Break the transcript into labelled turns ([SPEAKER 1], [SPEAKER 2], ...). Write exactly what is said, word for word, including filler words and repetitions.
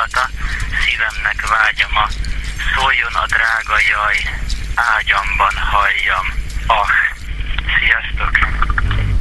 [SPEAKER 1] pillanata, szívemnek vágyama, szóljon a drága jaj, ágyamban halljam. Ah, sziasztok!